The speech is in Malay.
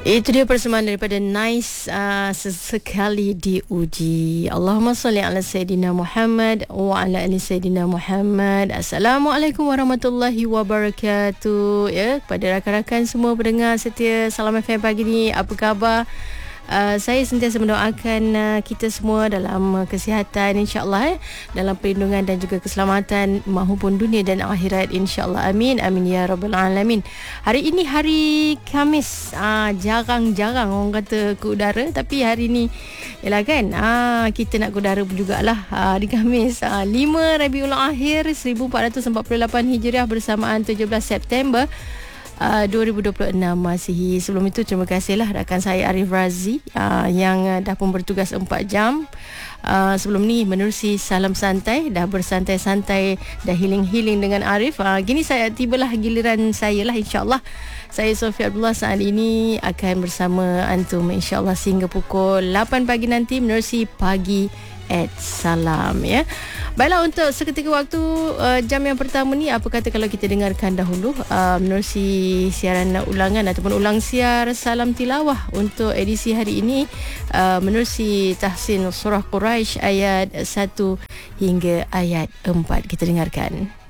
Itu dia persembahan daripada Nice, sesekali diuji. Allahumma salli ala Sayyidina Muhammad wa ala ali Sayyidina Muhammad. Assalamualaikum warahmatullahi wabarakatuh. Ya, kepada rakan-rakan semua pendengar setia Salam FM pagi ni, apa khabar? Saya sentiasa mendoakan kita semua dalam kesihatan, insya-Allah, dalam perlindungan dan juga keselamatan mahupun dunia dan akhirat, insya-Allah. Amin amin ya rabbal alamin. Hari ini hari Khamis, jarang-jarang orang kata ke udara, tapi hari ni yalah kan, kita nak ke udara pun jugalah. Hari Khamis, 5 Rabiul Akhir 1448 Hijriah bersamaan 17 September 2026 Masihi. Sebelum itu terima kasihlah rakan saya Arif Razi yang dah pun bertugas 4 jam sebelum ni menerusi Salam Santai. Dah bersantai-santai, dah healing-healing dengan Arif. Gini saya tibalah giliran saya lah, insyaAllah. Saya Sofia Abdullah saat ini akan bersama antum insyaAllah sehingga pukul 8 pagi nanti menerusi Pagi Salam, ya. Baiklah, untuk seketika waktu jam yang pertama ni, apa kata kalau kita dengarkan dahulu menerusi siaran ulangan ataupun ulang siar Salam Tilawah untuk edisi hari ini, menerusi tahsin surah Quraisy ayat 1 hingga ayat 4. Kita dengarkan.